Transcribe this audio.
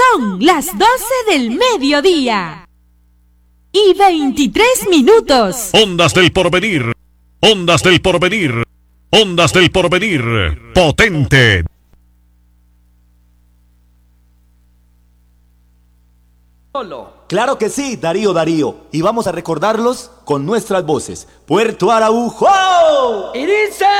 Son las 12 del mediodía y 23 minutos. Ondas del porvenir, ondas del porvenir, ondas del porvenir, potente. Claro que sí, Darío. Y vamos a recordarlos con nuestras voces. Puerto Araujo. Y dice...